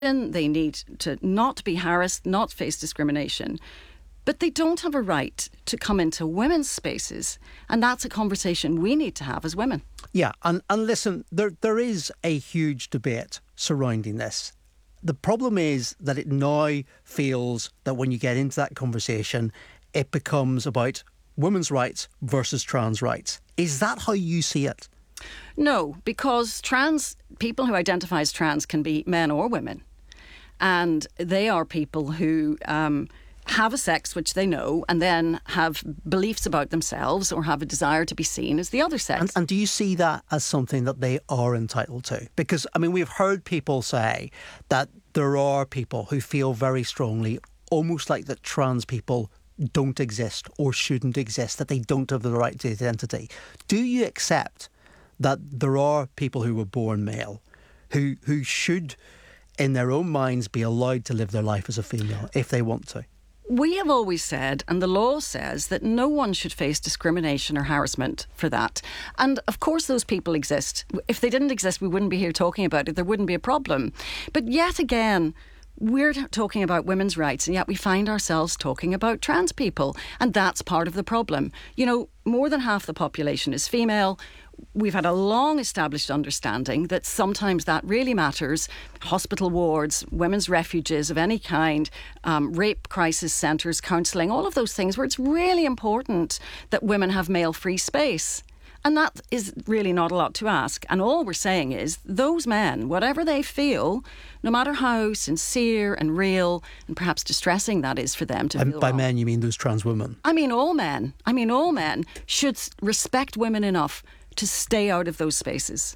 they need to not be harassed, not face discrimination. But they don't have a right to come into women's spaces. And that's a conversation we need to have as women. Yeah, and listen, there is a huge debate surrounding this. The problem is that it now feels that when you get into that conversation, it becomes about women's rights versus trans rights. Is that how you see it? No, because trans people who identify as trans can be men or women. And they are people who have a sex which they know and then have beliefs about themselves or have a desire to be seen as the other sex. And do you see that as something that they are entitled to? Because, I mean, we've heard people say that there are people who feel very strongly, almost like that trans people don't exist or shouldn't exist, that they don't have the right to identity. Do you accept that there are people who were born male who should, in their own minds, be allowed to live their life as a female if they want to? We have always said, and the law says, that no one should face discrimination or harassment for that. And of course those people exist. If they didn't exist, we wouldn't be here talking about it. There wouldn't be a problem. But yet again, we're talking about women's rights, and yet we find ourselves talking about trans people. And that's part of the problem. You know, more than half the population is female. We've had a long established understanding that sometimes that really matters. Hospital wards, women's refuges of any kind, rape crisis centres, counselling, all of those things where it's really important that women have male free space. And that is really not a lot to ask. And all we're saying is those men, whatever they feel, no matter how sincere and real and perhaps distressing that is for them to feel by wrong. Men, you mean those trans women? I mean all men. All men should respect women enough to stay out of those spaces.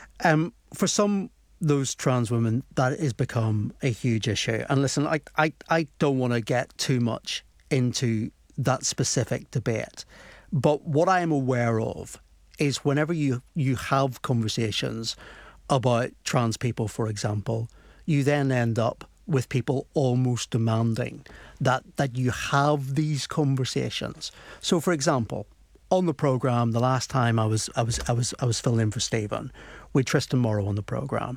For some, those trans women, that has become a huge issue. And listen, I don't want to get too much into that specific debate. But what I am aware of is whenever you have conversations about trans people, for example, you then end up with people almost demanding that you have these conversations. So, for example, on the programme, the last time I was filling in for Stephen, with Tristan Morrow on the programme,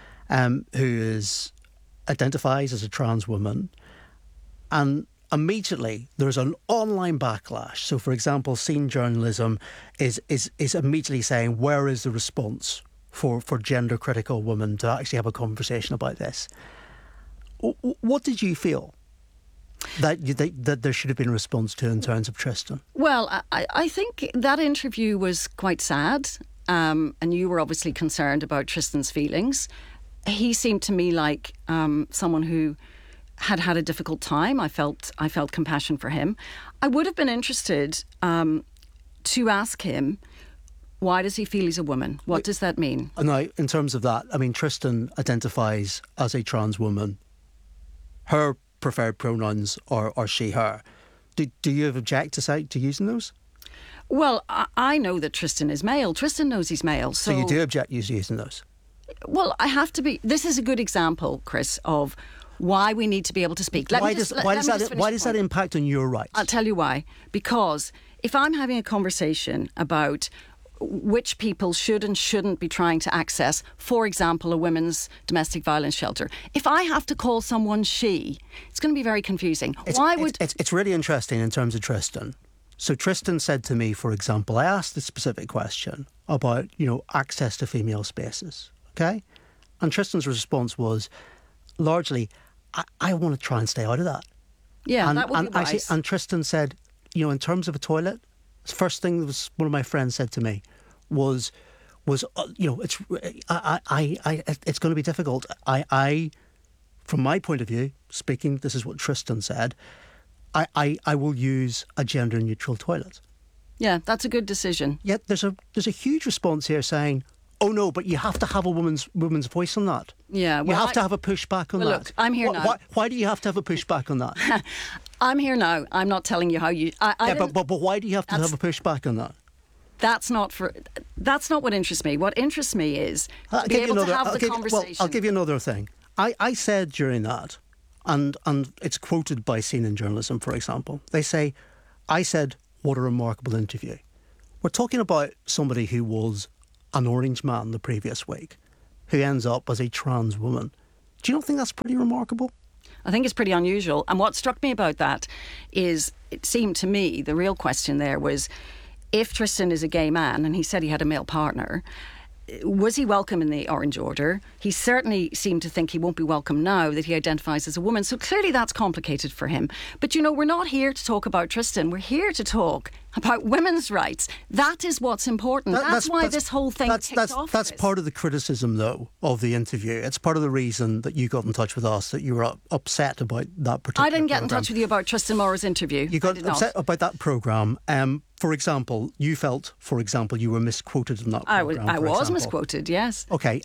who identifies as a trans woman, and immediately there's an online backlash. So, for example, Scene Journalism is immediately saying, where is the response for gender critical women to actually have a conversation about this? What did you feel that there should have been a response to in terms of Tristan? Well, I think that interview was quite sad, and you were obviously concerned about Tristan's feelings. He seemed to me like someone who had a difficult time. I felt compassion for him. I would have been interested to ask him, why does he feel he's a woman? What does that mean? Now, in terms of that, I mean, Tristan identifies as a trans woman. Her preferred pronouns are she, her. Do you object to using those? Well, I know that Tristan is male. Tristan knows he's male. So you do object to using those? Well, I have to be... This is a good example, Chris, of why we need to be able to speak. Why does that impact on your rights? I'll tell you why. Because if I'm having a conversation about which people should and shouldn't be trying to access, for example, a women's domestic violence shelter, if I have to call someone she, it's going to be very confusing. It's really interesting in terms of Tristan. So Tristan said to me, for example, I asked a specific question about, access to female spaces, okay? And Tristan's response was largely, I want to try and stay out of that. Yeah, that would be wise. And Tristan said, in terms of a toilet, the first thing that was one of my friends said to me was it's going to be difficult. I from my point of view, speaking, this is what Tristan said, I will use a gender neutral toilet. Yeah, that's a good decision. Yet there's a huge response here saying, oh no, but you have to have a woman's voice on that. Yeah, you have to have a pushback on that. Look, I'm here now. Why do you have to have a pushback on that? I'm here now. I'm not telling you how you. But why do you have to have a pushback on that? That's not what interests me. What interests me is to be able to have the conversation. Well, I'll give you another thing. I said during that, and it's quoted by CNN Journalism, for example. I said, what a remarkable interview. We're talking about somebody who was an orange man the previous week, who ends up as a trans woman. Do you not think that's pretty remarkable? I think it's pretty unusual. And what struck me about that is, it seemed to me, the real question there was, if Tristan is a gay man, and he said he had a male partner, was he welcome in the Orange Order? He certainly seemed to think he won't be welcome now that he identifies as a woman. So clearly that's complicated for him. But, we're not here to talk about Tristan. We're here to talk about women's rights. That is what's important. That's why this whole thing kicked off. That's part of the criticism, though, of the interview. It's part of the reason that you got in touch with us, that you were upset about that particular I didn't get in programme. touch with you about Tristan Morrow's interview. You got upset about that programme. For example, you felt, you were misquoted in that programme. I was misquoted, yes. Okay.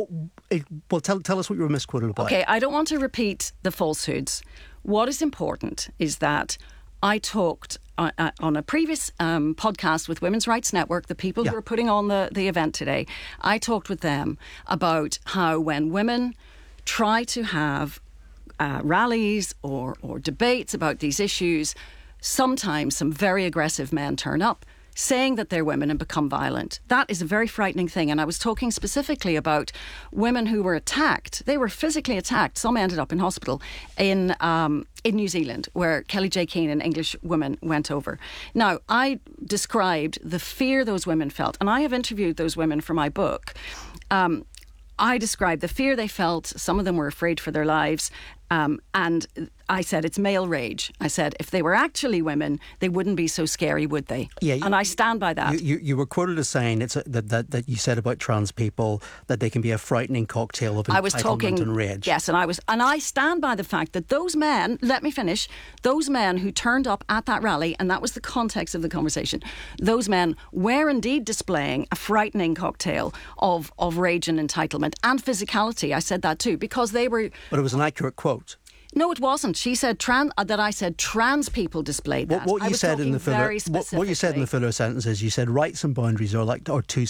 Tell us what you were misquoted about. Okay, I don't want to repeat the falsehoods. What is important is that I talked on a previous podcast with Women's Rights Network, the people who are putting on the event today. I talked with them about how when women try to have rallies or debates about these issues, sometimes some very aggressive men turn up saying that they're women and become violent. That is a very frightening thing. And I was talking specifically about women who were attacked. They were physically attacked. Some ended up in hospital in New Zealand, where Kelly J. Keane, an English woman, went over. Now, I described the fear those women felt, and I have interviewed those women for my book. I described the fear they felt. Some of them were afraid for their lives. And I said, it's male rage. I said, if they were actually women, they wouldn't be so scary, would they? Yeah, and I stand by that. You were quoted as saying that you said about trans people that they can be a frightening cocktail of entitlement and rage. Yes, and I stand by the fact that those men, let me finish, those men who turned up at that rally, and that was the context of the conversation, those men were indeed displaying a frightening cocktail of rage and entitlement and physicality. I said that too, because they were... But it was an accurate quote. No, it wasn't. She said that I said trans people displayed that. What you said in the filler sentence is you said rights and boundaries are two